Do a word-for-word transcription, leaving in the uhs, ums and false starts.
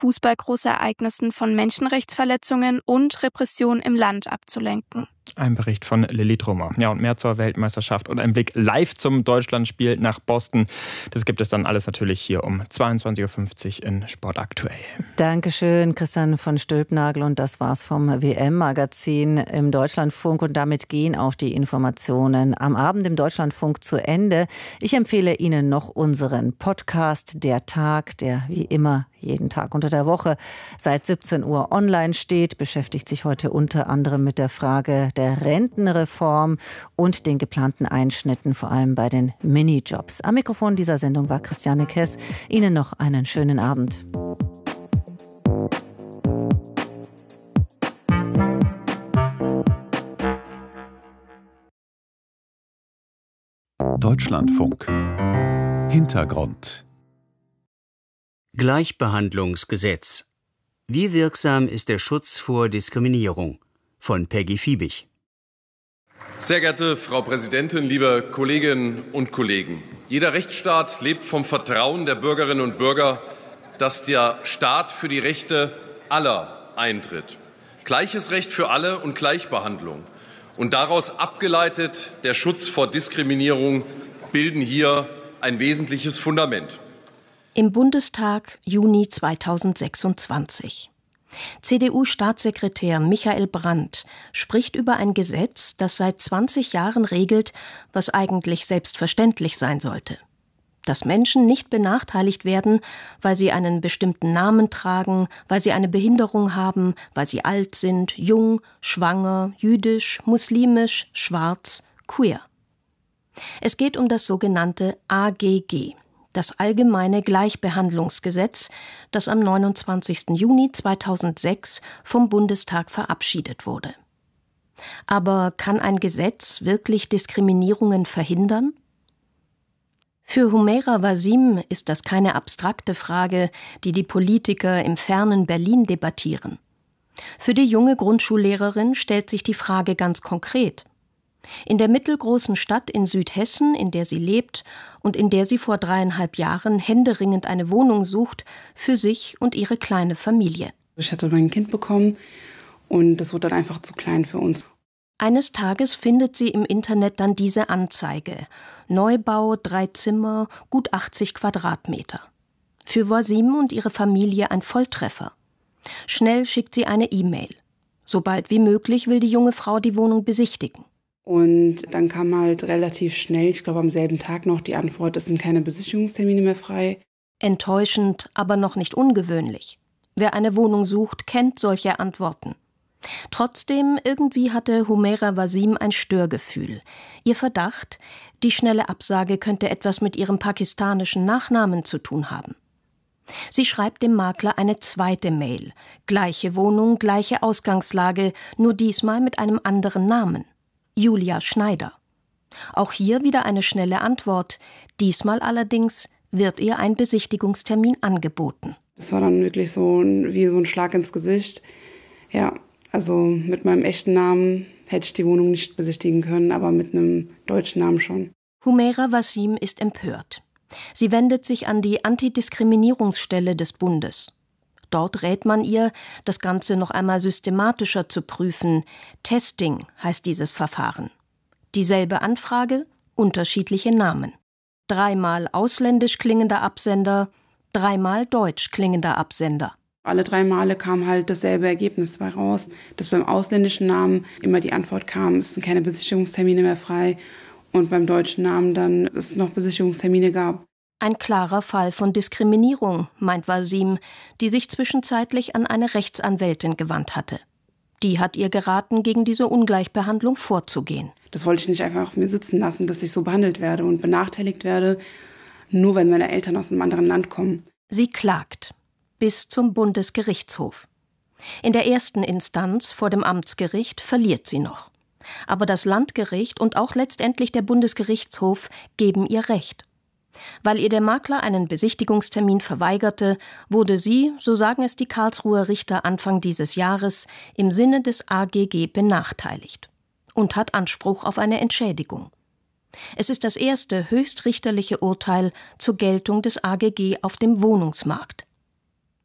Fußballgroßereignissen von Menschenrechtsverletzungen und Repression im Land abzulenken. Ein Bericht von Lilly Trummer. Ja, und mehr zur Weltmeisterschaft und ein Blick live zum Deutschlandspiel nach Boston. Das gibt es dann alles natürlich hier um zweiundzwanzig Uhr fünfzig in Sport aktuell. Dankeschön, Christian von Stülpnagel. Und das war's vom W M-Magazin im Deutschlandfunk. Und damit gehen auch die Informationen am Abend im Deutschlandfunk zu Ende. Ich empfehle Ihnen noch unseren Podcast Der Tag, der wie immer jeden Tag unter der Woche seit siebzehn Uhr online steht, beschäftigt sich heute unter anderem mit der Frage der Rentenreform und den geplanten Einschnitten, vor allem bei den Minijobs. Am Mikrofon dieser Sendung war Christiane Kess. Ihnen noch einen schönen Abend. Deutschlandfunk. Hintergrund. Gleichbehandlungsgesetz. Wie wirksam ist der Schutz vor Diskriminierung? Von Peggy Fiebig. Sehr geehrte Frau Präsidentin, liebe Kolleginnen und Kollegen! Jeder Rechtsstaat lebt vom Vertrauen der Bürgerinnen und Bürger, dass der Staat für die Rechte aller eintritt. Gleiches Recht für alle und Gleichbehandlung. Und daraus abgeleitet der Schutz vor Diskriminierung bilden hier ein wesentliches Fundament. Im Bundestag Juni zweitausendsechsundzwanzig. C D U-Staatssekretär Michael Brandt spricht über ein Gesetz, das seit zwanzig Jahren regelt, was eigentlich selbstverständlich sein sollte. Dass Menschen nicht benachteiligt werden, weil sie einen bestimmten Namen tragen, weil sie eine Behinderung haben, weil sie alt sind, jung, schwanger, jüdisch, muslimisch, schwarz, queer. Es geht um das sogenannte A G G. Das Allgemeine Gleichbehandlungsgesetz, das am neunundzwanzigsten Juni zweitausendsechs vom Bundestag verabschiedet wurde. Aber kann ein Gesetz wirklich Diskriminierungen verhindern? Für Humaira Wasim ist das keine abstrakte Frage, die die Politiker im fernen Berlin debattieren. Für die junge Grundschullehrerin stellt sich die Frage ganz konkret. In der mittelgroßen Stadt in Südhessen, in der sie lebt und in der sie vor dreieinhalb Jahren händeringend eine Wohnung sucht, für sich und ihre kleine Familie. Ich hatte mein Kind bekommen und das wurde dann einfach zu klein für uns. Eines Tages findet sie im Internet dann diese Anzeige. Neubau, drei Zimmer, gut achtzig Quadratmeter. Für Wasim und ihre Familie ein Volltreffer. Schnell schickt sie eine E-Mail. Sobald wie möglich will die junge Frau die Wohnung besichtigen. Und dann kam halt relativ schnell, ich glaube am selben Tag noch, die Antwort, es sind keine Besichtigungstermine mehr frei. Enttäuschend, aber noch nicht ungewöhnlich. Wer eine Wohnung sucht, kennt solche Antworten. Trotzdem, irgendwie hatte Humaira Wasim ein Störgefühl. Ihr Verdacht, die schnelle Absage könnte etwas mit ihrem pakistanischen Nachnamen zu tun haben. Sie schreibt dem Makler eine zweite Mail. Gleiche Wohnung, gleiche Ausgangslage, nur diesmal mit einem anderen Namen. Julia Schneider. Auch hier wieder eine schnelle Antwort. Diesmal allerdings wird ihr ein Besichtigungstermin angeboten. Das war dann wirklich so wie so ein Schlag ins Gesicht. Ja, also mit meinem echten Namen hätte ich die Wohnung nicht besichtigen können, aber mit einem deutschen Namen schon. Humaira Wasim ist empört. Sie wendet sich an die Antidiskriminierungsstelle des Bundes. Dort rät man ihr, das Ganze noch einmal systematischer zu prüfen. Testing heißt dieses Verfahren. Dieselbe Anfrage, unterschiedliche Namen. Dreimal ausländisch klingender Absender, dreimal deutsch klingender Absender. Alle drei Male kam halt dasselbe Ergebnis dabei raus, dass beim ausländischen Namen immer die Antwort kam, es sind keine Besichtigungstermine mehr frei und beim deutschen Namen dann, dass es noch Besichtigungstermine gab. Ein klarer Fall von Diskriminierung, meint Wasim, die sich zwischenzeitlich an eine Rechtsanwältin gewandt hatte. Die hat ihr geraten, gegen diese Ungleichbehandlung vorzugehen. Das wollte ich nicht einfach auf mir sitzen lassen, dass ich so behandelt werde und benachteiligt werde, nur wenn meine Eltern aus einem anderen Land kommen. Sie klagt bis zum Bundesgerichtshof. In der ersten Instanz vor dem Amtsgericht verliert sie noch. Aber das Landgericht und auch letztendlich der Bundesgerichtshof geben ihr Recht. Weil ihr der Makler einen Besichtigungstermin verweigerte, wurde sie, so sagen es die Karlsruher Richter Anfang dieses Jahres, im Sinne des A G G benachteiligt und hat Anspruch auf eine Entschädigung. Es ist das erste höchstrichterliche Urteil zur Geltung des A G G auf dem Wohnungsmarkt.